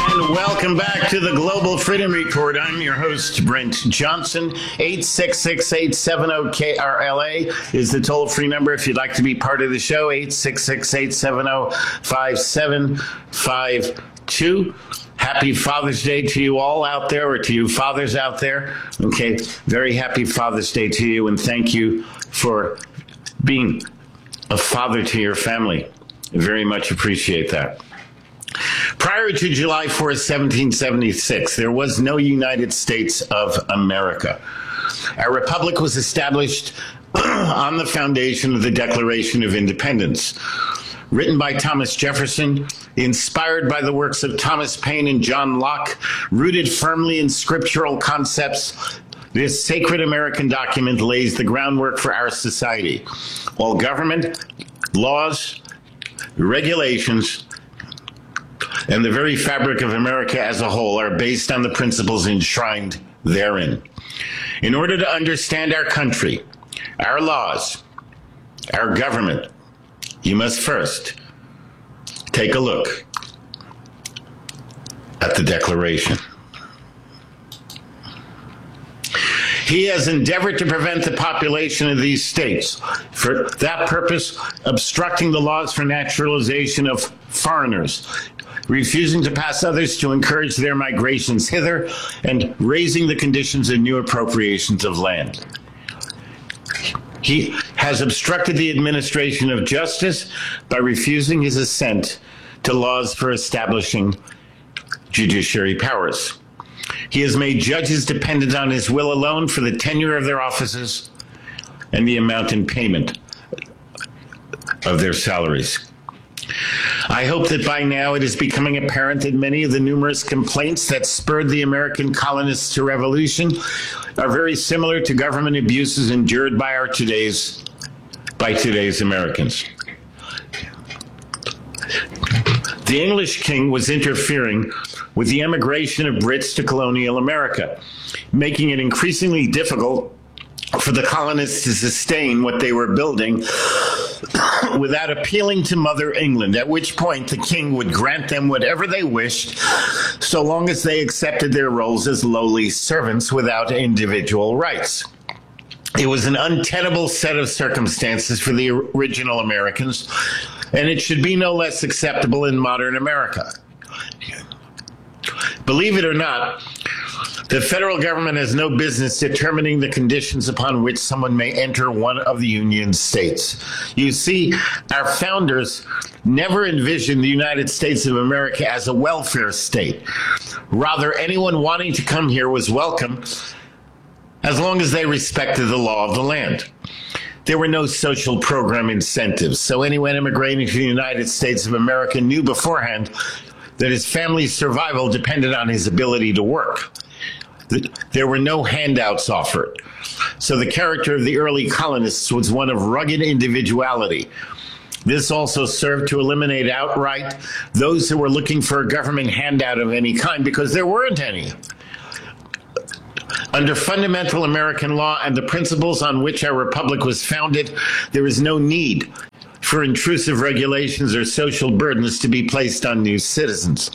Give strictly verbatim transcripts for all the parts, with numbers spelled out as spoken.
And welcome back to the Global Freedom Report. I'm your host, Brent Johnson. eight six six, eight seven zero, K R L A is the toll-free number if you'd like to be part of the show, eight six six, eight seven zero, five seven five two. Happy Father's Day to you all out there, or to you fathers out there. Okay, very happy Father's Day to you, and thank you for being a father to your family. I very much appreciate that. Prior to July fourth, seventeen seventy-six, there was no United States of America. Our republic was established on the foundation of the Declaration of Independence. Written by Thomas Jefferson, inspired by the works of Thomas Paine and John Locke, rooted firmly in scriptural concepts, this sacred American document lays the groundwork for our society. All government, laws, regulations, and the very fabric of America as a whole are based on the principles enshrined therein. In order to understand our country, our laws, our government, you must first take a look at the Declaration. He has endeavored to prevent the population of these states, for that purpose, obstructing the laws for naturalization of foreigners, refusing to pass others to encourage their migrations hither, and raising the conditions of new appropriations of land. He has obstructed the administration of justice by refusing his assent to laws for establishing judiciary powers. He has made judges dependent on his will alone for the tenure of their offices and the amount in payment of their salaries. I hope that by now it is becoming apparent that many of the numerous complaints that spurred the American colonists to revolution are very similar to government abuses endured by our today's, by today's Americans. The English king was interfering with the emigration of Brits to colonial America, making it increasingly difficult for the colonists to sustain what they were building without appealing to Mother England, at which point the king would grant them whatever they wished, so long as they accepted their roles as lowly servants without individual rights. It was an untenable set of circumstances for the original Americans, and it should be no less acceptable in modern America. Believe it or not, the federal government has no business determining the conditions upon which someone may enter one of the Union states. You see, our founders never envisioned the United States of America as a welfare state. Rather, anyone wanting to come here was welcome as long as they respected the law of the land. There were no social program incentives, so anyone immigrating to the United States of America knew beforehand that his family's survival depended on his ability to work. There were no handouts offered. So the character of the early colonists was one of rugged individuality. This also served to eliminate outright those who were looking for a government handout of any kind, because there weren't any. Under fundamental American law and the principles on which our republic was founded, there is no need for intrusive regulations or social burdens to be placed on new citizens.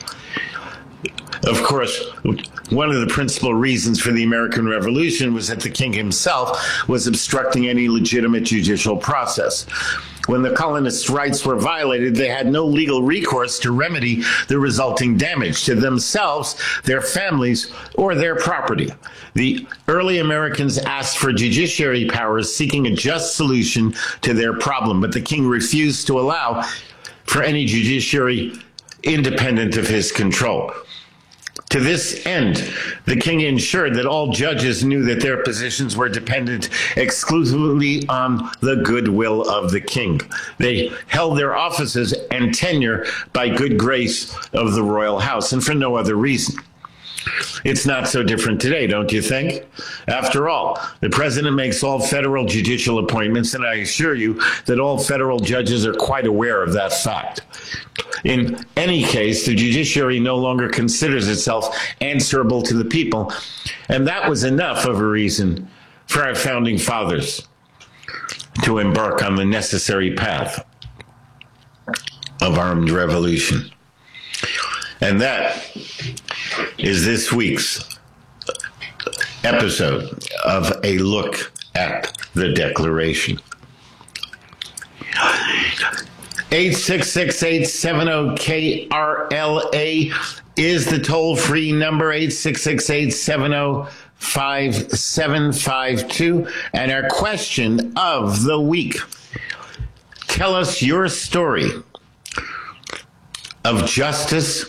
Of course, one of the principal reasons for the American Revolution was that the king himself was obstructing any legitimate judicial process. When the colonists' rights were violated, they had no legal recourse to remedy the resulting damage to themselves, their families, or their property. The early Americans asked for judiciary powers, seeking a just solution to their problem, but the king refused to allow for any judiciary independent of his control. To this end, the king ensured that all judges knew that their positions were dependent exclusively on the goodwill of the king. They held their offices and tenure by good grace of the royal house, and for no other reason. It's not so different today, don't you think? After all, the president makes all federal judicial appointments, and I assure you that all federal judges are quite aware of that fact. In any case, the judiciary no longer considers itself answerable to the people, and that was enough of a reason for our founding fathers to embark on the necessary path of armed revolution. And that is this week's episode of A Look at the Declaration. eight six six, eight seven zero, K R L A is the toll-free number, eight six six, eight seven zero, five seven five two. And our question of the week: tell us your story of justice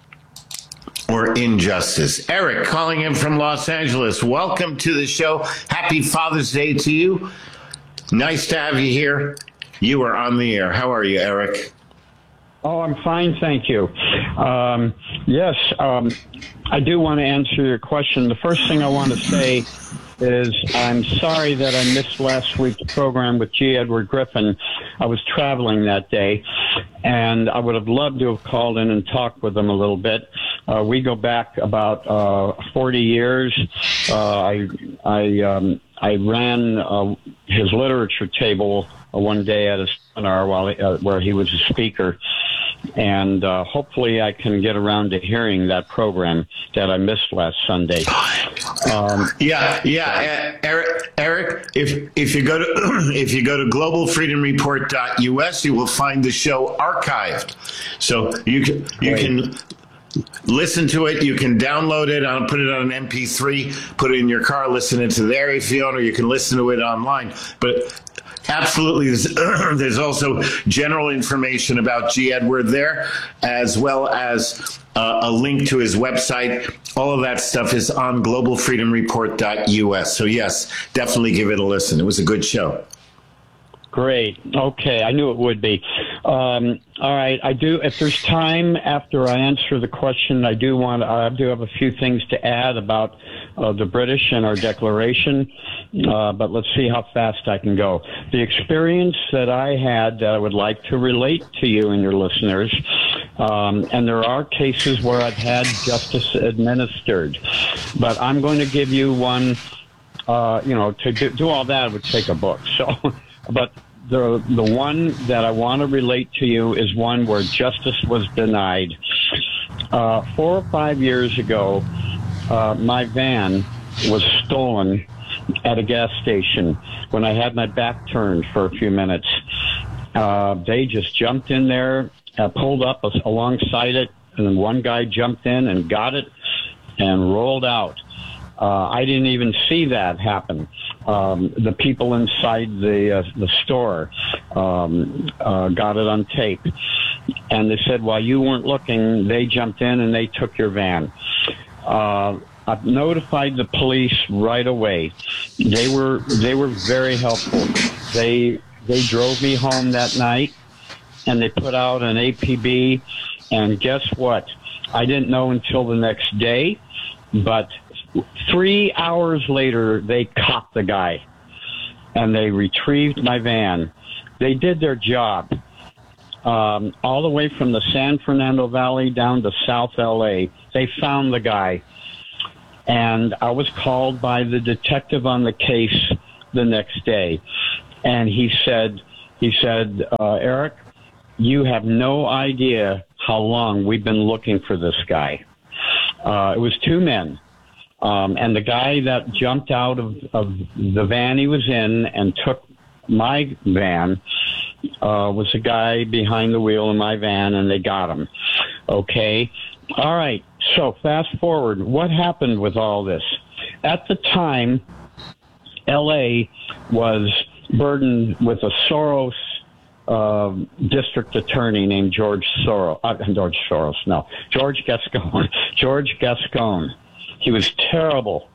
or injustice. Eric, calling in from Los Angeles. Welcome to the show. Happy Father's Day to you. Nice to have you here. You are on the air. How are you, Eric? Oh, I'm fine, thank you. Um, yes, um, I do want to answer your question. The first thing I want to say is I'm sorry that I missed last week's program with G. Edward Griffin. I was traveling that day, and I would have loved to have called in and talked with him a little bit. Uh, we go back about uh, forty years. Uh, I I um, I ran uh, his literature table uh, one day at a seminar while he, uh, where he was a speaker, and uh, hopefully I can get around to hearing that program that I missed last Sunday. Um, yeah, yeah, Eric. Eric, if if you go to if you go to global freedom report dot U S, you will find the show archived, so you can you Great. can. Listen to it. You can download it. I'll put it on an M P three, put it in your car, listen it to there if you want, or you can listen to it online. But absolutely, there's, there's also general information about G. Edward there, as well as uh, a link to his website. All of that stuff is on global freedom report dot U S. So, yes, definitely give it a listen. It was a good show. Great. Okay, I knew it would be. Um, all right, I do. If there's time after I answer the question, I do want. I do have a few things to add about uh, the British and our declaration. Uh, but let's see how fast I can go. The experience that I had that I would like to relate to you and your listeners, um, and there are cases where I've had justice administered, but I'm going to give you one. Uh, you know, to do, do all that would take a book. So, but. The the one that I want to relate to you is one where justice was denied. Uh, four or five years ago, uh, my van was stolen at a gas station when I had my back turned for a few minutes. Uh, they just jumped in there, uh, pulled up alongside it, and then one guy jumped in and got it and rolled out. Uh, I didn't even see that happen. Um, the people inside the uh, the store um, uh, got it on tape, and they said while you weren't looking, they jumped in and they took your van. Uh, I've notified the police right away. They were they were very helpful. They they drove me home that night, and they put out an A P B. And guess what? I didn't know until the next day, but three hours later, they caught the guy, and they retrieved my van. They did their job um, all the way from the San Fernando Valley down to South L A. They found the guy, and I was called by the detective on the case the next day, and he said, he said, uh, Eric, you have no idea how long we've been looking for this guy. Uh, it was two men. Um, and the guy that jumped out of, of the van he was in and took my van uh, was the guy behind the wheel in my van, and they got him. Okay. All right. So fast forward. What happened with all this? At the time, L A was burdened with a Soros uh, district attorney named George Soros. Uh, George Soros, no. George Gascon. George Gascon. He was terrible,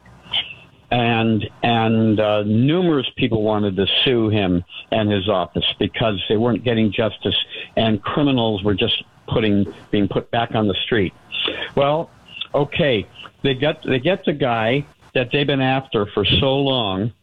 and and uh, numerous people wanted to sue him and his office because they weren't getting justice, and criminals were just putting being put back on the street. Well, okay, they get they get the guy that they've been after for so long,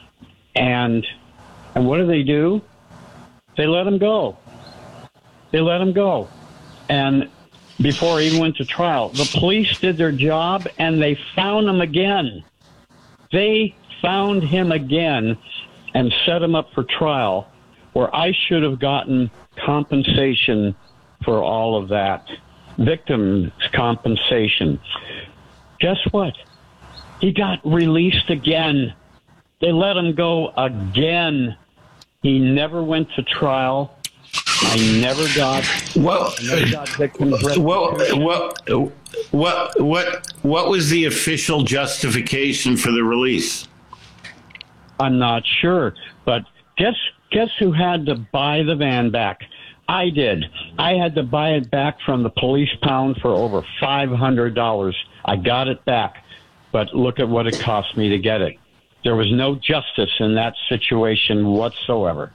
and and what do they do? They let him go. They let him go, and before he even went to trial, the police did their job, and they found him again. They found him again and set him up for trial, where I should have gotten compensation for all of that. victims compensation. Guess what? He got released again. They let him go again. He never went to trial. I never got. Well, I never got victims well, what, what, what, what was the official justification for the release? I'm not sure, but guess guess who had to buy the van back? I did. I had to buy it back from the police pound for over five hundred dollars. I got it back, but look at what it cost me to get it. There was no justice in that situation whatsoever.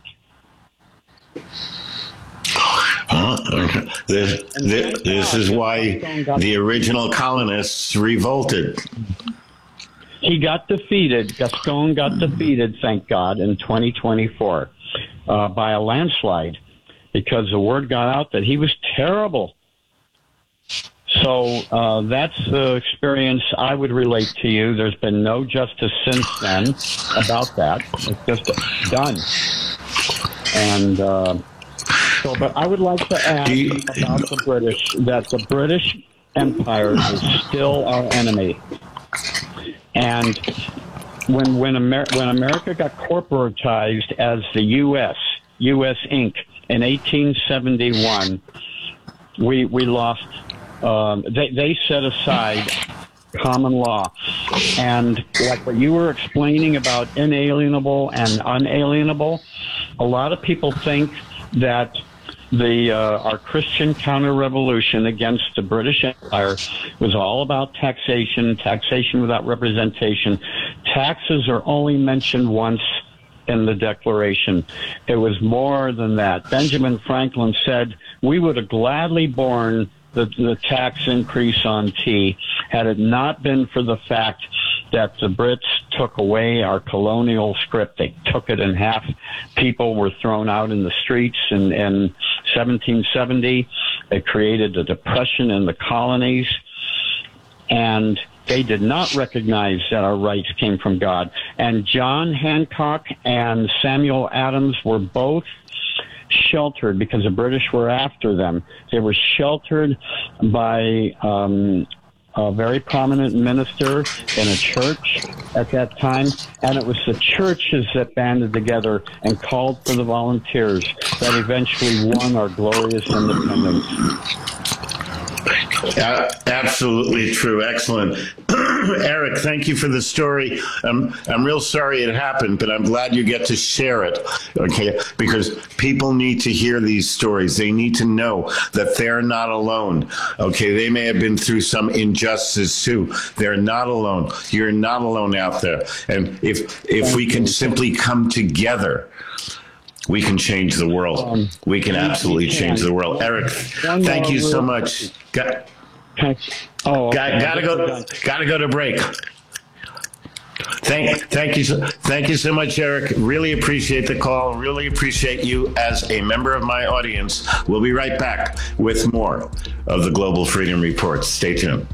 Huh? This, this, this is why the original colonists revolted. He got defeated. Gaston got defeated, thank God, in twenty twenty-four uh, by a landslide because the word got out that he was terrible. So uh, that's the experience I would relate to you. There's been no justice since then about that. It's just done. And uh, so, but I would like to add you, about the British, that the British Empire is still our enemy. And when when, Amer- when America got corporatized as the U S, U S Incorporated in eighteen seventy-one, we we lost. Um, they they set aside common law, and like what you were explaining about inalienable and unalienable, a lot of people think that the uh, our Christian counter-revolution against the British Empire was all about taxation, taxation without representation. Taxes are only mentioned once in the Declaration. It was more than that. Benjamin Franklin said, we would have gladly borne the, the tax increase on tea had it not been for the fact that the Brits took away our colonial script. They took it in half. People were thrown out in the streets in, in seventeen seventy. It created a depression in the colonies, and they did not recognize that our rights came from God. And John Hancock and Samuel Adams were both sheltered because the British were after them. They were sheltered by um, a very prominent minister in a church at that time, and it was the churches that banded together and called for the volunteers that eventually won our glorious independence. Uh, absolutely true. Excellent. Eric, thank you for the story. Um, I'm real sorry it happened, but I'm glad you get to share it, okay? Because people need to hear these stories. They need to know that they're not alone, okay? They may have been through some injustice too. They're not alone. You're not alone out there. And if if we can simply come together, we can change the world. We can absolutely change the world. Eric, thank you so much. Got, oh, okay. got, gotta go. Gotta go to break. Thank, thank you, so, thank you so much, Eric. Really appreciate the call. Really appreciate you as a member of my audience. We'll be right back with more of the Global Freedom Report. Stay tuned.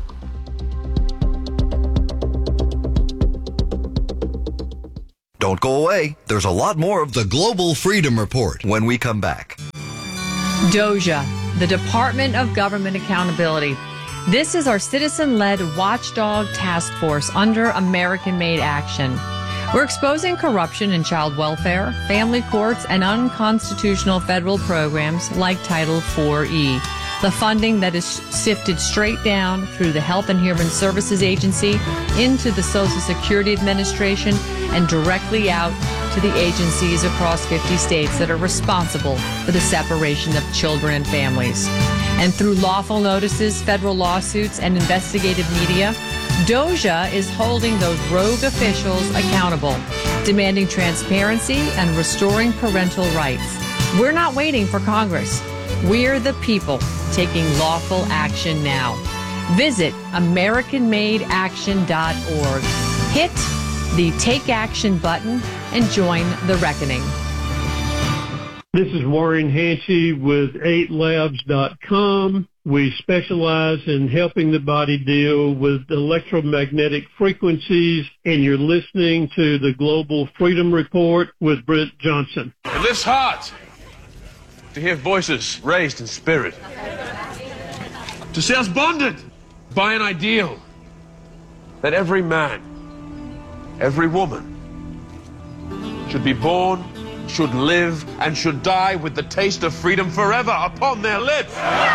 Don't go away. There's a lot more of the Global Freedom Report when we come back. DOJA, the Department of Government Accountability. This is our citizen-led watchdog task force under American-made action. We're exposing corruption in child welfare, family courts, and unconstitutional federal programs like Title four E. The funding that is sifted straight down through the Health and Human Services Agency into the Social Security Administration and directly out to the agencies across fifty states that are responsible for the separation of children and families. And through lawful notices, federal lawsuits, and investigative media, DOJA is holding those rogue officials accountable, demanding transparency and restoring parental rights. We're not waiting for Congress. We're the people taking lawful action now. Visit American Made Action dot org. Hit the Take Action button and join the reckoning. This is Warren Hanchey with eight labs dot com. We specialize in helping the body deal with electromagnetic frequencies, and you're listening to the Global Freedom Report with Brent Johnson. It lifts hearts to hear voices raised in spirit. to see us bonded by an ideal that every man, every woman should be born, should live, and should die with the taste of freedom forever upon their lips.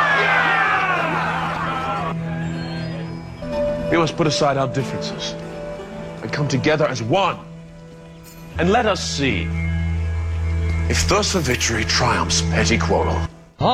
We must put aside our differences and come together as one. And let us see if thirst for victory triumphs petty quarrel.